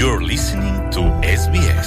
You're listening to SBS.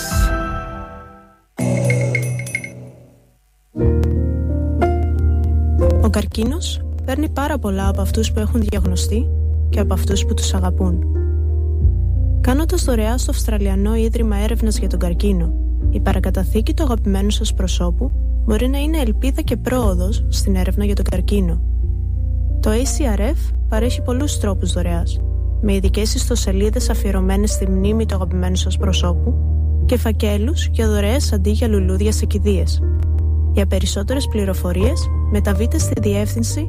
Ο καρκίνος παίρνει πάρα πολλά από αυτούς που έχουν διαγνωστεί και από αυτούς που τους αγαπούν. Κάνοντας δωρεά στο Αυστραλιανό Ίδρυμα Έρευνας για τον Καρκίνο, η παρακαταθήκη του αγαπημένου σας προσώπου μπορεί να είναι ελπίδα και πρόοδος στην έρευνα για τον καρκίνο. Το ACRF παρέχει πολλούς τρόπους δωρεάς, με ειδικές ιστοσελίδες αφιερωμένες στη μνήμη του αγαπημένου σας προσώπου και φακέλους για δωρεές αντί για λουλούδια σε κηδείες. Για περισσότερες πληροφορίες, μεταβείτε στη διεύθυνση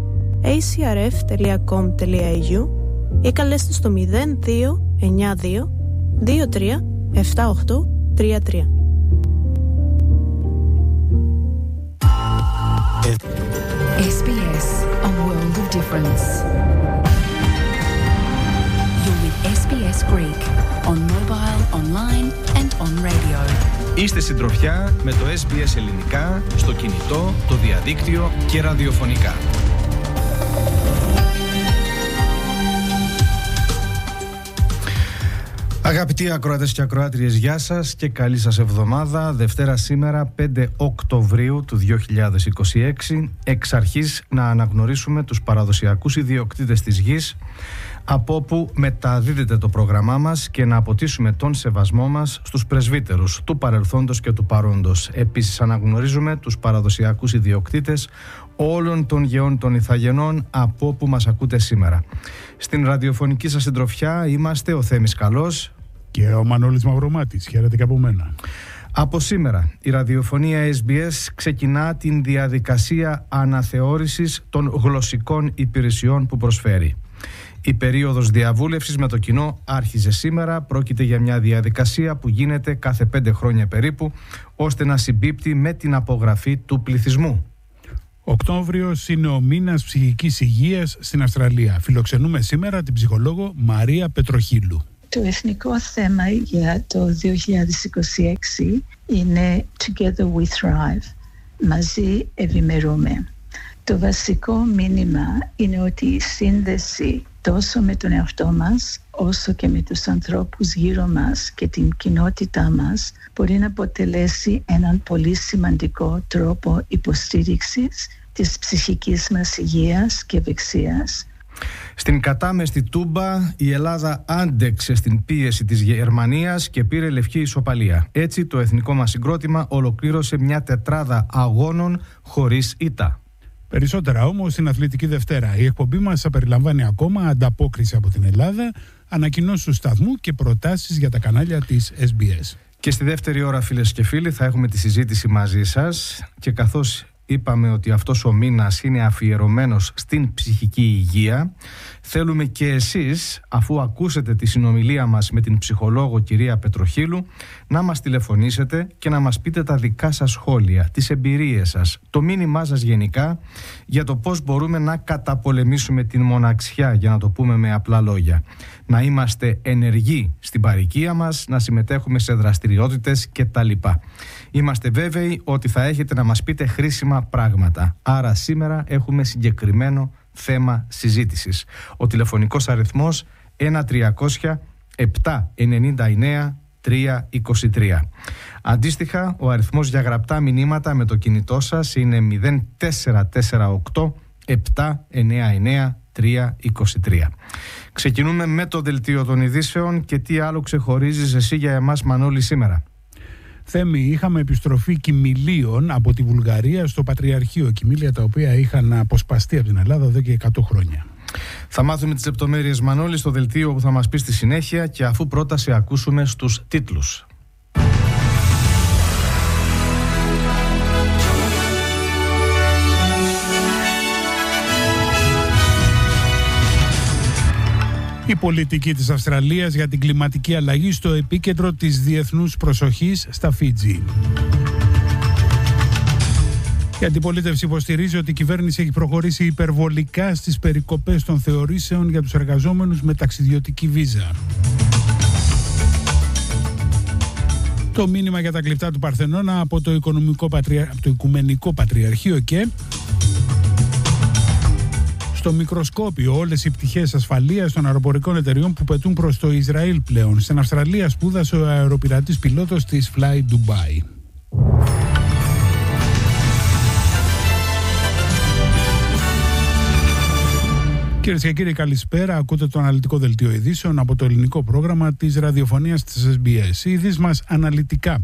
acrf.com.au ή καλέστε στο 0292 23 7833. SBS, a world of difference. You're with SBS Greek on mobile, online and on radio. Είστε συντροφιά με το SBS Ελληνικά στο κινητό, το διαδίκτυο και ραδιοφωνικά. Αγαπητοί ακροατές και ακροάτριες, γεια σας και καλή σας εβδομάδα. Δευτέρα σήμερα, 5 Οκτωβρίου του 2026, εξ αρχής να αναγνωρίσουμε τους παραδοσιακούς ιδιοκτήτες της γης, από όπου μεταδίδεται το πρόγραμμά μας, και να αποτίσουμε τον σεβασμό μας στους πρεσβύτερους του παρελθόντος και του παρόντος. Επίσης αναγνωρίζουμε τους παραδοσιακούς ιδιοκτήτες όλων των γεών των Ιθαγενών, από όπου μας ακούτε σήμερα. Στην ραδιοφωνική σας συντροφιά είμαστε ο Θέμης Καλός και ο Μανώλης Μαυρομάτης. Χαίρετε και από μένα. Από σήμερα η ραδιοφωνία SBS ξεκινά την διαδικασία αναθεώρησης των γλωσσικών υπηρεσιών που προσφέρει. Η περίοδος διαβούλευσης με το κοινό άρχιζε σήμερα. Πρόκειται για μια διαδικασία που γίνεται κάθε 5 χρόνια περίπου, ώστε να συμπίπτει με την απογραφή του πληθυσμού. Οκτώβριος είναι ο μήνας ψυχικής υγείας στην Αυστραλία. Φιλοξενούμε σήμερα την ψυχολόγο Μαρία Πετροχίλου. Το εθνικό θέμα για το 2026 είναι Together We Thrive. Μαζί ευημερούμε. Το βασικό μήνυμα είναι ότι η σύνδεση τόσο με τον εαυτό μας, όσο και με τους ανθρώπους γύρω μας και την κοινότητά μας, μπορεί να αποτελέσει έναν πολύ σημαντικό τρόπο υποστήριξης της ψυχικής μας υγείας και ευεξίας. Στην κατάμεστη Τούμπα η Ελλάδα άντεξε στην πίεση της Γερμανίας και πήρε λευκή ισοπαλία. Έτσι το εθνικό μας συγκρότημα ολοκλήρωσε μια τετράδα αγώνων χωρίς ήττα. Περισσότερα όμως στην Αθλητική Δευτέρα. Η εκπομπή μας θα περιλαμβάνει ακόμα ανταπόκριση από την Ελλάδα, ανακοινώσεις του σταθμού και προτάσεις για τα κανάλια της SBS. Και στη δεύτερη ώρα, φίλες και φίλοι, θα έχουμε τη συζήτηση μαζί σας, και καθώς είπαμε ότι αυτός ο μήνας είναι αφιερωμένος στην ψυχική υγεία, θέλουμε και εσείς, αφού ακούσετε τη συνομιλία μας με την ψυχολόγο κυρία Πετροχίλου, να μας τηλεφωνήσετε και να μας πείτε τα δικά σας σχόλια, τις εμπειρίες σας, το μήνυμά σας γενικά για το πώς μπορούμε να καταπολεμήσουμε την μοναξιά, για να το πούμε με απλά λόγια. Να είμαστε ενεργοί στην παροικία μας, να συμμετέχουμε σε δραστηριότητες κτλ. Είμαστε βέβαιοι ότι θα έχετε να μας πείτε χρήσιμα πράγματα. Άρα σήμερα έχουμε συγκεκριμένο θέμα συζήτησης. Ο τηλεφωνικός αριθμός 1300 799 323. Αντίστοιχα, ο αριθμός για γραπτά μηνύματα με το κινητό σας είναι 0448 799 323. Ξεκινούμε με το δελτίο των ειδήσεων. Και τι άλλο ξεχωρίζεις εσύ για εμάς, Μανώλη, σήμερα? Θέμη, είχαμε επιστροφή κοιμηλίων από τη Βουλγαρία στο Πατριαρχείο. Κοιμήλια τα οποία είχαν αποσπαστεί από την Ελλάδα εδώ και 100 χρόνια. Θα μάθουμε τις λεπτομέρειες, Μανώλη, στο δελτίο που θα μας πει στη συνέχεια, και αφού πρώτα σε ακούσουμε στους τίτλους. Η πολιτική της Αυστραλίας για την κλιματική αλλαγή στο επίκεντρο της διεθνούς προσοχής στα Φίτζι. Η αντιπολίτευση υποστηρίζει ότι η κυβέρνηση έχει προχωρήσει υπερβολικά στις περικοπές των θεωρήσεων για τους εργαζόμενους με ταξιδιωτική βίζα. Το μήνυμα για τα κλειφτά του Παρθενώνα από το Οικουμενικό Πατριαρχείο, και στο μικροσκόπιο όλες οι πτυχές ασφαλείας των αεροπορικών εταιριών που πετούν προς το Ισραήλ πλέον. Στην Αυστραλία σπούδασε ο αεροπειρατής πιλότος της Fly Dubai. Κυρίες και κύριοι, καλησπέρα. Ακούτε το αναλυτικό δελτίο ειδήσεων από το ελληνικό πρόγραμμα της ραδιοφωνίας της SBS. Οι ειδήσεις μας αναλυτικά.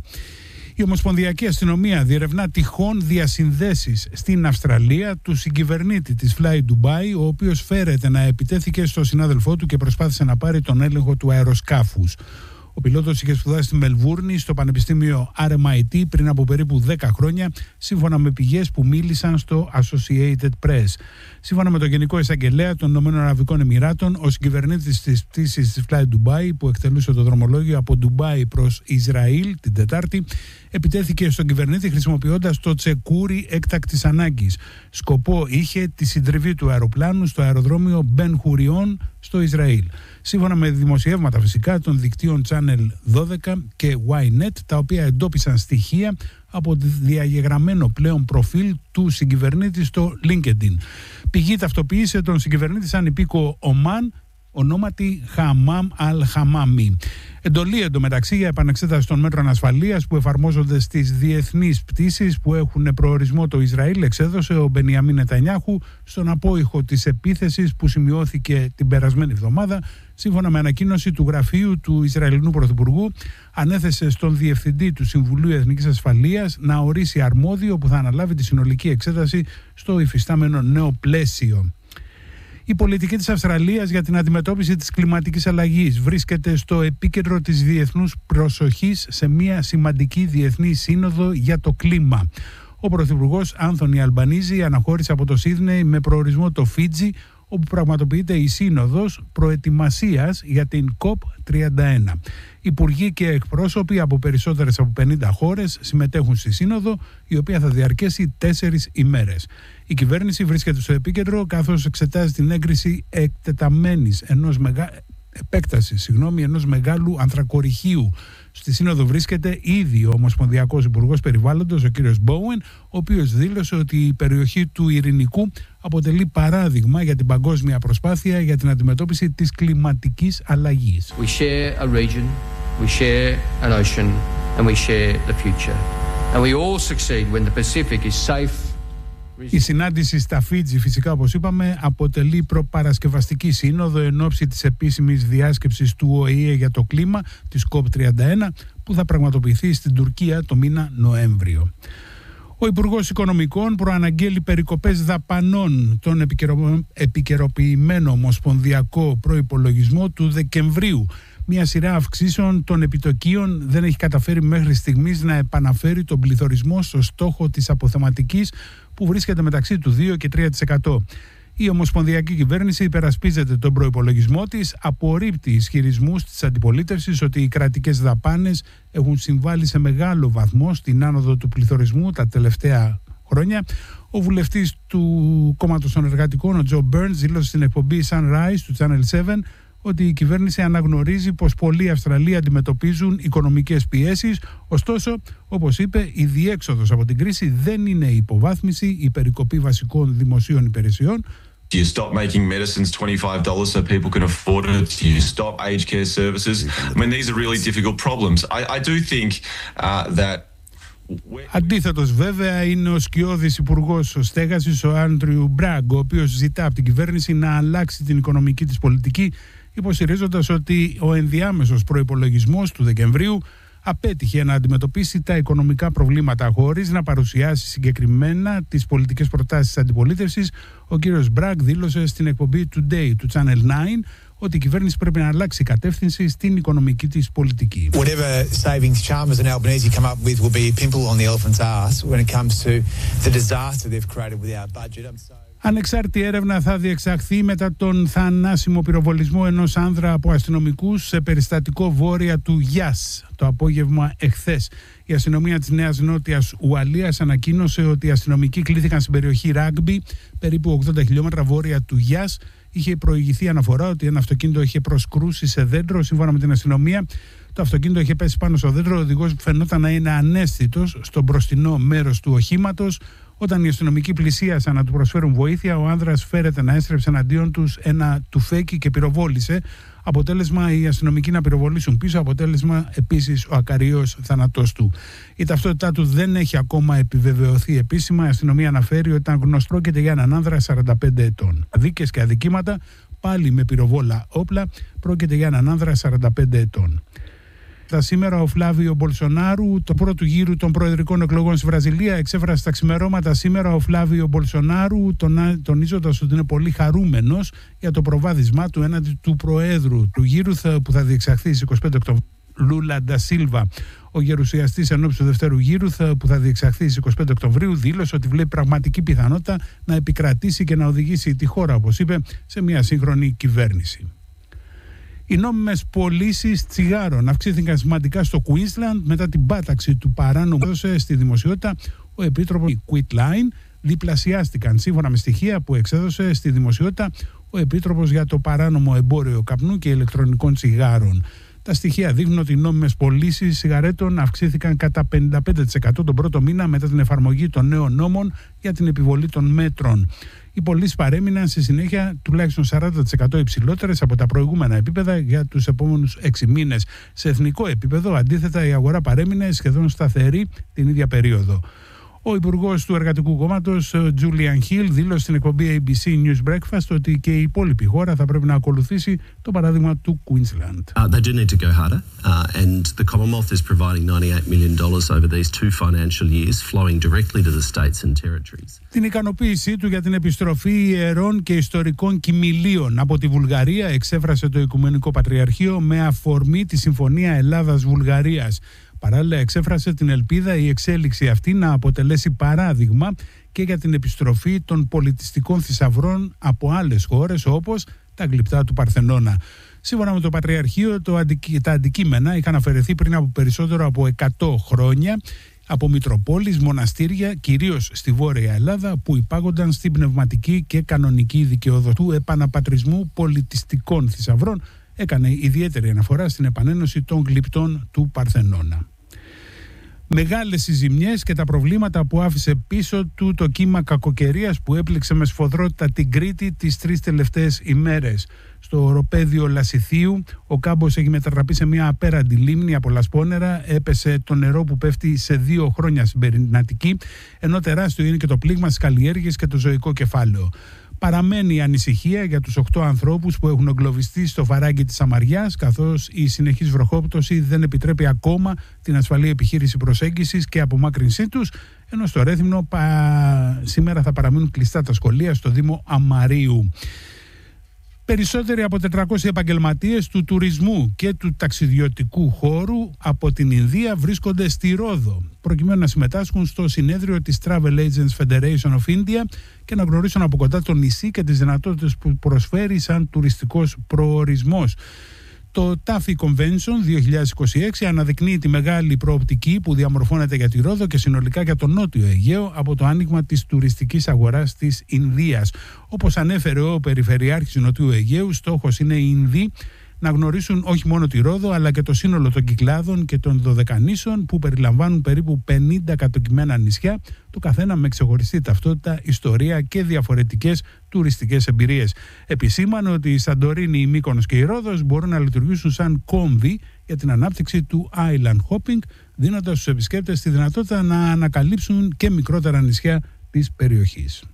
Η Ομοσπονδιακή Αστυνομία διερευνά τυχόν διασυνδέσεις στην Αυστραλία του συγκυβερνήτη της Fly Dubai, ο οποίος φέρεται να επιτέθηκε στο συνάδελφό του και προσπάθησε να πάρει τον έλεγχο του αεροσκάφους. Ο πιλότος είχε σπουδάσει στη Μελβούρνη στο Πανεπιστήμιο RMIT πριν από περίπου 10 χρόνια, σύμφωνα με πηγές που μίλησαν στο Associated Press. Σύμφωνα με τον Γενικό Εισαγγελέα των Ηνωμένων Αραβικών Εμιράτων, ο συγκυβερνήτης της πτήσης της Fly Dubai, που εκτελούσε το δρομολόγιο από Ντουμπάι προς Ισραήλ την Τετάρτη, επιτέθηκε στον κυβερνήτη χρησιμοποιώντας το τσεκούρι έκτακτης ανάγκης. Σκοπό είχε τη συντριβή του αεροπλάνου στο αεροδρόμιο Μπεν Χουριόν στο Ισραήλ. Σύμφωνα με δημοσιεύματα φυσικά των δικτύων Channel 12 και Ynet, τα οποία εντόπισαν στοιχεία από διαγεγραμμένο πλέον προφίλ του συγκυβερνήτη στο LinkedIn. Πηγή ταυτοποίησε τον συγκυβερνήτη σαν υπήκο Ομάν, ονόματι Χαμάμ Αλ-Χαμάμι. Εντολή εντωμεταξύ για επανεξέταση των μέτρων ασφαλείας που εφαρμόζονται στις διεθνείς πτήσεις που έχουν προορισμό το Ισραήλ εξέδωσε ο Μπενιαμίν Νετανιάχου στον απόϊχο της επίθεσης που σημειώθηκε την περασμένη εβδομάδα. Σύμφωνα με ανακοίνωση του γραφείου του Ισραηλινού Πρωθυπουργού, ανέθεσε στον Διευθυντή του Συμβουλίου Εθνικής Ασφαλείας να ορίσει αρμόδιο που θα αναλάβει τη συνολική εξέταση στο υφιστάμενο νέο πλαίσιο. Η πολιτική της Αυστραλίας για την αντιμετώπιση της κλιματικής αλλαγής βρίσκεται στο επίκεντρο της διεθνούς προσοχής σε μια σημαντική διεθνή σύνοδο για το κλίμα. Ο Πρωθυπουργός Άνθονι Αλμπανίζη αναχώρησε από το Σίδνεϊ με προορισμό το Φίτζι, όπου πραγματοποιείται η σύνοδος προετοιμασίας για την COP31. Υπουργοί και εκπρόσωποι από περισσότερες από 50 χώρες συμμετέχουν στη σύνοδο, η οποία θα διαρκέσει 4 ημέρες. Η κυβέρνηση βρίσκεται στο επίκεντρο, καθώς εξετάζει την έγκριση εκτεταμένης επέκτασης ενός μεγάλου ανθρακοριχείου. Στη σύνοδο βρίσκεται ήδη ο Ομοσπονδιακός Υπουργός Περιβάλλοντος, ο κ. Μπόουεν, ο οποίος δήλωσε ότι η περιοχή του Ειρηνικού αποτελεί παράδειγμα για την παγκόσμια προσπάθεια για την αντιμετώπιση της κλιματικής αλλαγής. We share a region, we share an ocean and we share the future. And we all succeed when the Pacific is safe. Η συνάντηση στα Φίτζι, φυσικά όπως είπαμε, αποτελεί προπαρασκευαστική σύνοδο εν ώψη της επίσημης διάσκεψης του ΟΗΕ για το κλίμα, της COP31, που θα πραγματοποιηθεί στην Τουρκία το μήνα Νοέμβριο. Ο Υπουργός Οικονομικών προαναγγέλει περικοπές δαπανών τον επικαιροποιημένο ομοσπονδιακό προϋπολογισμό του Δεκεμβρίου. Μια σειρά αυξήσεων των επιτοκίων δεν έχει καταφέρει μέχρι στιγμής να επαναφέρει τον πληθωρισμό στο στόχο της αποθεματικής που βρίσκεται μεταξύ του 2 και 3%. Η Ομοσπονδιακή Κυβέρνηση υπερασπίζεται τον προϋπολογισμό της, απορρίπτει ισχυρισμούς της αντιπολίτευσης ότι οι κρατικές δαπάνες έχουν συμβάλει σε μεγάλο βαθμό στην άνοδο του πληθωρισμού τα τελευταία χρόνια. Ο βουλευτής του Κόμματος των Εργατικών, ο Τζο Μπέρνς, δήλωσε στην εκπομπή Sunrise του Channel 7 ότι η κυβέρνηση αναγνωρίζει πως πολλοί Αυστραλοί αντιμετωπίζουν οικονομικές πιέσεις. Ωστόσο, όπως είπε, η διέξοδος από την κρίση δεν είναι η υποβάθμιση, η περικοπή βασικών δημοσίων υπηρεσιών. Do you stop making medicines $25 so people can afford it? Do you stop aged care services? I mean, these are really difficult problems. I do think that... Αντίθετος βέβαια είναι ο σκιώδης υπουργός στέγασης, ο Άντριου Μπράγκ, ο οποίος ζητά από την κυβέρνηση να αλλάξει την οικονομική της πολιτική, υποστηρίζοντας ότι ο ενδιάμεσος προϋπολογισμός του Δεκεμβρίου απέτυχε να αντιμετωπίσει τα οικονομικά προβλήματα χωρίς να παρουσιάσει συγκεκριμένα τις πολιτικές προτάσεις της αντιπολίτευσης. Ο κύριος Μπράγκ δήλωσε στην εκπομπή Today του Channel 9 ότι η κυβέρνηση πρέπει να αλλάξει κατεύθυνση στην οικονομική της πολιτική. Whatever savings Chalmers and Albanese come up with will be a pimple on the elephant's ass when it comes to the disaster they've created with our budget. Ανεξάρτητη έρευνα θα διεξαχθεί μετά τον θανάσιμο πυροβολισμό ενός άνδρα από αστυνομικούς σε περιστατικό βόρεια του Γιάς το απόγευμα εχθές. Η αστυνομία της Νέας Νότιας Ουαλίας ανακοίνωσε ότι οι αστυνομικοί κλήθηκαν στην περιοχή Ράγκμπι, περίπου 80 χιλιόμετρα βόρεια του Γιάς. Είχε προηγηθεί αναφορά ότι ένα αυτοκίνητο είχε προσκρούσει σε δέντρο. Σύμφωνα με την αστυνομία, το αυτοκίνητο είχε πέσει πάνω στο δέντρο. Ο οδηγός φαινόταν να είναι αναίσθητος στο μπροστινό μέρος του οχήματος. Όταν οι αστυνομικοί πλησίασαν να του προσφέρουν βοήθεια, ο άνδρας φέρεται να έστρεψε εναντίον τους ένα τουφέκι και πυροβόλησε. Αποτέλεσμα οι αστυνομικοί να πυροβολήσουν πίσω, αποτέλεσμα επίσης ο ακαριός θάνατός του. Η ταυτότητά του δεν έχει ακόμα επιβεβαιωθεί επίσημα. Η αστυνομία αναφέρει ότι ήταν γνωστό πρόκειται για έναν άνδρα 45 ετών. Δίκες και αδικήματα, πάλι με πυροβόλα όπλα, πρόκειται για έναν άνδρα 45 ετών. Σήμερα ο Φλάβιο Μπολσονάρου, το πρώτο γύρο των προεδρικών εκλογών στη Βραζιλία, εξέφρασε τα ξημερώματα σήμερα ο Φλάβιο Μπολσονάρου, τονίζοντας ότι είναι πολύ χαρούμενος για το προβάδισμά του έναντι του Προέδρου του γύρου που θα διεξαχθεί στις 25 Οκτωβρίου, Λούλα ντα Σίλβα. Ο γερουσιαστής ενόψει του δεύτερου γύρου που θα διεξαχθεί στις 25 Οκτωβρίου δήλωσε ότι βλέπει πραγματική πιθανότητα να επικρατήσει και να οδηγήσει τη χώρα, όπως είπε, σε μια σύγχρονη κυβέρνηση. Οι νόμιμες πωλήσεις τσιγάρων αυξήθηκαν σημαντικά στο Queensland μετά την πάταξη του παράνομου που έδωσε στη δημοσιότητα ο επίτροπος Quitline. Διπλασιάστηκαν σύμφωνα με στοιχεία που εξέδωσε στη δημοσιότητα ο επίτροπος για το παράνομο εμπόριο καπνού και ηλεκτρονικών τσιγάρων. Τα στοιχεία δείχνουν ότι οι νόμιμες πωλήσεις σιγαρέτων αυξήθηκαν κατά 55% τον πρώτο μήνα μετά την εφαρμογή των νέων νόμων για την επιβολή των μέτρων. Οι πωλήσεις παρέμειναν στη συνέχεια τουλάχιστον 40% υψηλότερες από τα προηγούμενα επίπεδα για τους επόμενους 6 μήνες. Σε εθνικό επίπεδο, αντίθετα, η αγορά παρέμεινε σχεδόν σταθερή την ίδια περίοδο. Ο Υπουργός του Εργατικού Κόμματος, Julian Hill, δήλωσε στην εκπομπή ABC News Breakfast ότι και η υπόλοιπη χώρα θα πρέπει να ακολουθήσει το παράδειγμα του Queensland. They do need to go harder, and the Commonwealth is providing $98 million over these 2 financial years, flowing directly to the states and territories. Την ικανοποίησή του για την επιστροφή ιερών και ιστορικών κοιμηλίων από τη Βουλγαρία εξέφρασε το Οικουμενικό Πατριαρχείο με αφορμή τη Συμφωνία Ελλάδας-Βουλγαρίας. Παράλληλα, εξέφρασε την ελπίδα η εξέλιξη αυτή να αποτελέσει παράδειγμα και για την επιστροφή των πολιτιστικών θησαυρών από άλλες χώρες όπως τα γλυπτά του Παρθενώνα. Σύμφωνα με το Πατριαρχείο, τα αντικείμενα είχαν αφαιρεθεί πριν από περισσότερο από 100 χρόνια από μητροπόλεις, μοναστήρια, κυρίως στη Βόρεια Ελλάδα, που υπάγονταν στην πνευματική και κανονική δικαιοδοσία του επαναπατρισμού πολιτιστικών θησαυρών. Έκανε ιδιαίτερη αναφορά στην επανένωση των γλυπτών του Παρθενώνα. Μεγάλες οι ζημιές και τα προβλήματα που άφησε πίσω του το κύμα κακοκαιρίας που έπληξε με σφοδρότητα την Κρήτη τις 3 τελευταίες ημέρες. Στο οροπέδιο Λασιθίου ο κάμπος έχει μετατραπεί σε μια απέραντη λίμνη από λασπόνερα, έπεσε το νερό που πέφτει σε 2 χρόνια συμπερινατική, ενώ τεράστιο είναι και το πλήγμα στις καλλιέργειες και το ζωικό κεφάλαιο. Παραμένει η ανησυχία για τους 8 ανθρώπους που έχουν εγκλωβιστεί στο βαράγγι της Σαμαριάς, καθώς η συνεχής βροχόπτωση δεν επιτρέπει ακόμα την ασφαλή επιχείρηση προσέγγισης και απομάκρυνσή τους, ενώ στο Ρέθυμνο σήμερα θα παραμείνουν κλειστά τα σχολεία στο Δήμο Αμαρίου. Περισσότεροι από 400 επαγγελματίες του τουρισμού και του ταξιδιωτικού χώρου από την Ινδία βρίσκονται στη Ρόδο, προκειμένου να συμμετάσχουν στο συνέδριο της Travel Agents Federation of India και να γνωρίσουν από κοντά το νησί και τις δυνατότητες που προσφέρει σαν τουριστικός προορισμός. Το TAFI Convention 2026 αναδεικνύει τη μεγάλη προοπτική που διαμορφώνεται για τη Ρόδο και συνολικά για το Νότιο Αιγαίο από το άνοιγμα της τουριστικής αγοράς της Ινδίας. Όπως ανέφερε ο Περιφερειάρχης Νοτιού Αιγαίου, στόχος είναι οι Ινδοί να γνωρίσουν όχι μόνο τη Ρόδο αλλά και το σύνολο των Κυκλάδων και των Δωδεκανήσων που περιλαμβάνουν περίπου 50 κατοικημένα νησιά, το καθένα με ξεχωριστή ταυτότητα, ιστορία και διαφορετικές τουριστικές εμπειρίες. Επισήμανε ότι η Σαντορίνη, η Μύκονος και η Ρόδος μπορούν να λειτουργήσουν σαν κόμβοι για την ανάπτυξη του island hopping, δίνοντας στους επισκέπτες τη δυνατότητα να ανακαλύψουν και μικρότερα νησιά της περιοχής.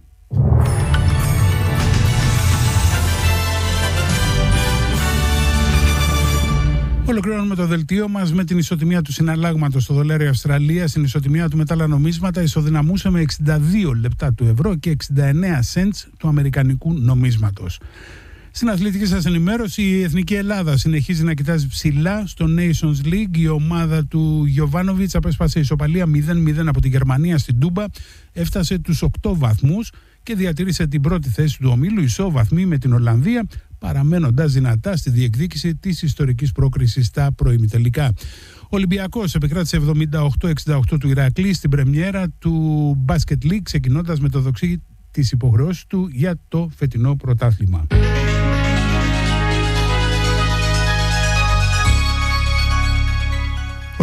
Ολοκληρώνουμε το δελτίο μας με την ισοτιμία του συναλλάγματος στο δολάριο Αυστραλίας. Στην ισοτιμία του με τα άλλα νομίσματα ισοδυναμούσε με 62 λεπτά του ευρώ και 69 cents του αμερικανικού νομίσματος. Στην αθλητική σας ενημέρωση, η Εθνική Ελλάδα συνεχίζει να κοιτάζει ψηλά στο Nations League. Η ομάδα του Γιοβάνοβιτς απέσπασε ισοπαλία 0-0 από τη Γερμανία στην Τούμπα, έφτασε τους 8 βαθμούς και διατήρησε την πρώτη θέση του ομίλου, ισόβαθμη με την Ολλανδία, παραμένοντας δυνατά στη διεκδίκηση της ιστορικής πρόκρισης στα προημιτελικά. Ο Ολυμπιακός επικράτησε 78-68 του Ηρακλή στην πρεμιέρα του Basket League, ξεκινώντας με το δοξί της υποχρεώσης του για το φετινό πρωτάθλημα.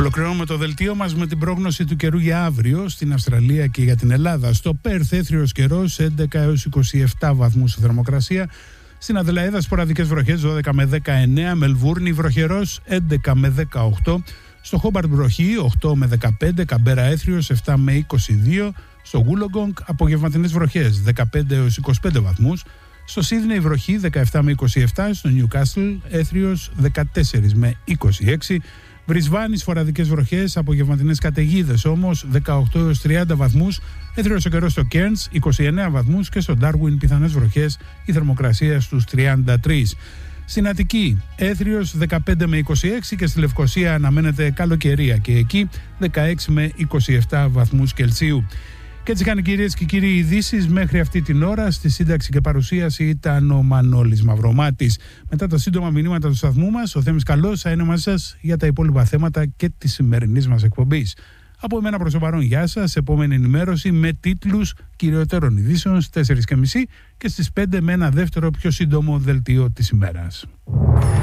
Ολοκληρώνουμε το δελτίο μας με την πρόγνωση του καιρού για αύριο στην Αυστραλία και για την Ελλάδα. Στο Πέρθ έθριος καιρός 11 έως 27 βαθμούς θερμοκρασία. Στην Αδελαίδα σποραδικές βροχές 12 με 19. Μελβούρνη βροχερός 11 με 18. Στο Χόμπαρτ βροχή 8 με 15. Καμπέρα έθριος 7 με 22. Στο Γούλογκονγκ απογευματινές βροχές 15 έως 25 βαθμούς. Στο Σίδνεϊ βροχή 17 με 27. Στο Νιουκάστλ έθριος 14 με 26. Μπρισβάνη φοραδικές βροχές, απογευματινές καταιγίδες όμως 18 έως 30 βαθμούς. Έθριος ο καιρός στο Κέρνς 29 βαθμούς και στο Ντάρουιν πιθανές βροχές, η θερμοκρασία στους 33. Στην Αττική έθριος 15 με 26 και στη Λευκοσία αναμένεται καλοκαιρία και εκεί 16 με 27 βαθμούς Κελσίου. Και έτσι είχαν, κυρίες και κύριοι, ειδήσεις μέχρι αυτή την ώρα. Στη σύνταξη και παρουσίαση ήταν ο Μανώλης Μαυρομάτης. Μετά τα σύντομα μηνύματα του σταθμού μας, ο Θέμης Καλός θα είναι μαζί σας για τα υπόλοιπα θέματα και της σημερινής μας εκπομπής. Από εμένα προς το παρόν, γεια σας. Επόμενη ενημέρωση με τίτλους κυριότερων ειδήσεων στις 4:30 και στις 5 με ένα δεύτερο πιο σύντομο δελτίο της ημέρας.